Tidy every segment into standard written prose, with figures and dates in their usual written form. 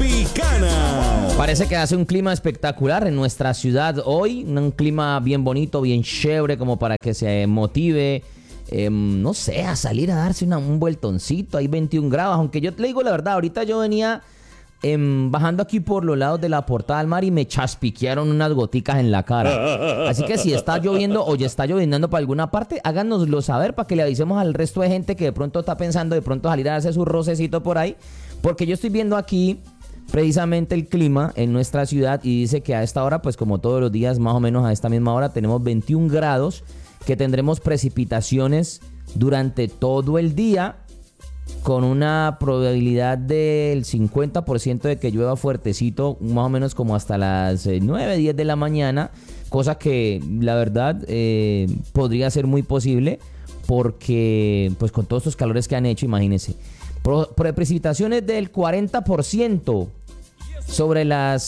Tropicana. Parece que hace un clima espectacular en nuestra ciudad hoy, un clima bien bonito, bien chévere, como para que se motive, no sé, a salir a darse un vueltoncito. Hay 21 grados, aunque yo te digo la verdad, ahorita yo venía bajando aquí por los lados de la Portada del Mar y me chaspiquearon unas goticas en la cara. Así que si está lloviendo o ya está lloviznando por alguna parte, háganoslo saber para que le avisemos al resto de gente que de pronto está pensando de pronto salir a darse su rocecito por ahí. Porque yo estoy viendo aquí precisamente el clima en nuestra ciudad y dice que a esta hora, pues como todos los días, más o menos a esta misma hora, tenemos 21 grados, que tendremos precipitaciones durante todo el día, con una probabilidad del 50% de que llueva fuertecito, más o menos como hasta las 9, 10 de la mañana, cosa que la verdad podría ser muy posible, porque pues con todos estos calores que han hecho, imagínense. Precipitaciones del 40% sobre las,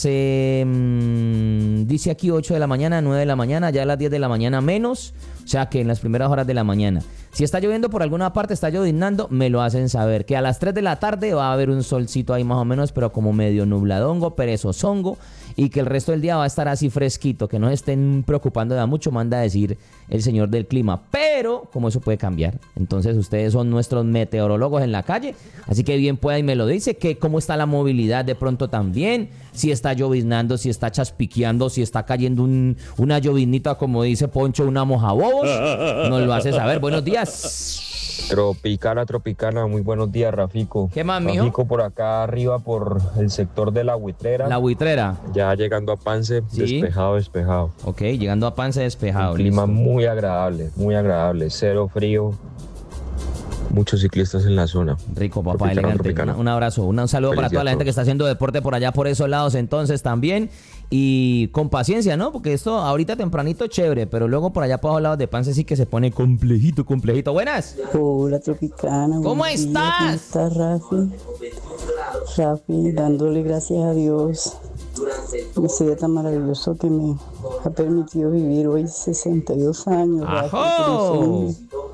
dice aquí 8 de la mañana, 9 de la mañana, ya a las 10 de la mañana menos, o sea que en las primeras horas de la mañana. Si está lloviendo por alguna parte, está lloviznando, me lo hacen saber. Que a las 3 de la tarde va a haber un solcito ahí más o menos, pero como medio nubladongo, perezosongo, y que el resto del día va a estar así fresquito, que no se estén preocupando de mucho, manda a decir el señor del clima. Pero, como eso puede cambiar, entonces ustedes son nuestros meteorólogos en la calle, así que bien pueda y me lo dice, que cómo está la movilidad de pronto también, si está lloviznando, si está chaspiqueando, si está cayendo una lloviznita, como dice Poncho, una mojabobos, nos lo hace saber. Buenos días. Tropicana, muy buenos días, Rafico. ¿Qué más, mijo? Rafico, por acá arriba, por el sector de La Buitrera. La Buitrera. Ya llegando a Pance, ¿Sí? despejado. Ok, llegando a Pance, despejado. Un clima listo. muy agradable, cero frío. Muchos ciclistas en la zona. Rico, papá, elegante. Tropicana. Un abrazo, un saludo Feliz para día toda la a gente todos. que está haciendo deporte por allá, por esos lados entonces también. Y con paciencia, ¿no? Porque esto ahorita tempranito chévere, pero luego por allá por los lados de Pance sí que se pone complejito. Buenas. Hola, Tropicana. ¿Cómo buenos días. estás? ¿Cómo estás, Rafi? Rafi, dándole gracias a Dios. Ese día tan maravilloso que me ha permitido vivir hoy 62 años. Rafi, ¡Ajo! que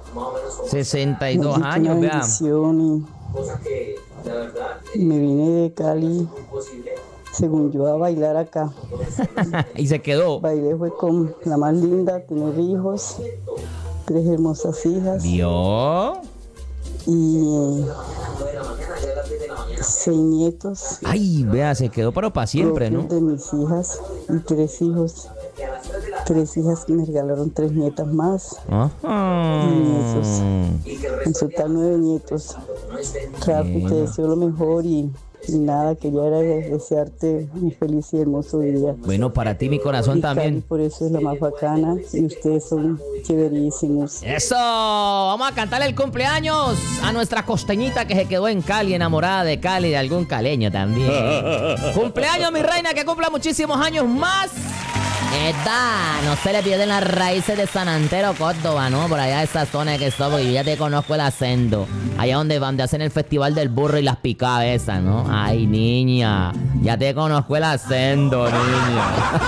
62 una años, vean. bendición y me vine de Cali, según yo, a bailar acá. Y se quedó. Bailé fue con la más linda, tener hijos, 3 hermosas hijas. ¿Vio? Y 6 nietos. Ay, vea, se quedó pero para siempre, ¿no? De mis hijas y 3 hijos. 3 hijas que me regalaron 3 nietas más. Ajá. Y nietos. En total 9 nietos. Rafi, te deseo lo mejor y nada, que ya era desearte un feliz y hermoso día. Bueno, para ti mi corazón Y Cali también. por eso es la más bacana y ustedes son chéverísimos. ¡Eso! Vamos a cantarle el cumpleaños a nuestra costeñita que se quedó en Cali, enamorada de Cali, de algún caleño también. ¡Cumpleaños, mi reina, que cumpla muchísimos años más! No se le pierden las raíces de San Antero, Córdoba, ¿no? Por allá esa zona que está, porque yo ya te conozco el acento. Allá donde hacen el festival del burro y las picabezas, ¿no? Ay, niña, ya te conozco el acento, niña.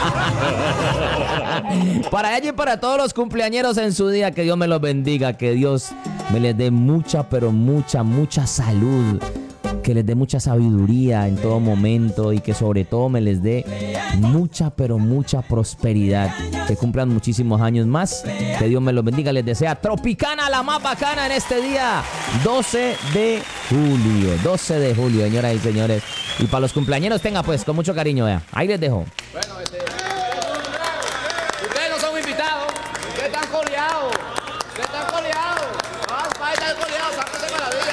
Para ella y para todos los cumpleañeros en su día, que Dios me los bendiga, que Dios me les dé mucha, pero mucha salud, que les dé mucha sabiduría en todo momento y que sobre todo me les dé mucha, pero mucha prosperidad, que cumplan muchísimos años más, que Dios me los bendiga. Les desea Tropicana, la más bacana en este día 12 de julio, señoras y señores. Y para los cumpleañeros tenga pues con mucho cariño, vea. Ahí les dejo. Bueno, ustedes no son invitados, ustedes están coleados. Ay, están coleados, sáquense maravilla.